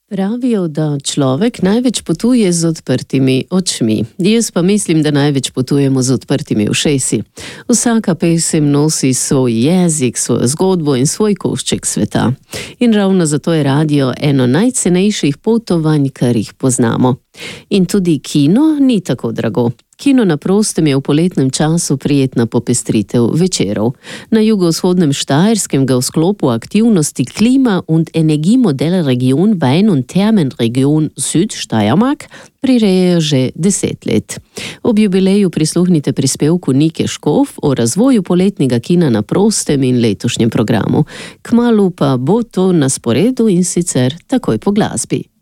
Pravijo, da človek največ potuje z odprtimi očmi. Jaz pa mislim, da največ potujemo z odprtimi ušesi. Vsaka pesem nosi svoj jezik, svojo zgodbo in svoj košček sveta. In ravno zato je radio eno najcenejših potovanj, kar jih poznamo. In tudi kino ni tako drago. Kino na prostem je v poletnem času prijetna popestritev večerov. Na jugovzhodnem Štajerskem ga v sklopu aktivnosti Klima- und Energiemodellregion Wein- und Thermenregion Südsteiermark prirejajo že 10 let. Ob jubileju prisluhnite prispevku Nike Škof o razvoju poletnega kina na prostem in letošnjem programu. Kmalu pa bo to na sporedu in sicer takoj po glasbi.